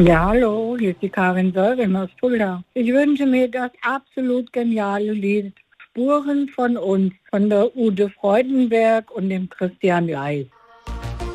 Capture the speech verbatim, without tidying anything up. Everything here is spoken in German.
Ja, hallo, hier ist die Karin Sören aus Fulda. Ich wünsche mir das absolut geniale Lied Spuren von uns von der Ute Freudenberg und dem Christian Leis.